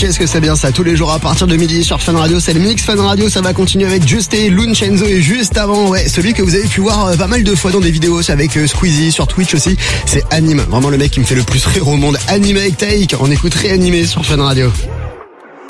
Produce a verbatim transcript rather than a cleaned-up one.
Qu'est-ce que c'est bien ça, tous les jours à partir de midi sur Fun Radio, c'est le Mix Fun Radio, ça va continuer avec Justé, Luncenzo et juste avant, ouais, celui que vous avez pu voir euh, pas mal de fois dans des vidéos, c'est avec euh, Squeezie sur Twitch aussi, c'est Anime, vraiment le mec qui me fait le plus rire au monde, Anime avec Take, on écoute Réanimé sur Fun Radio.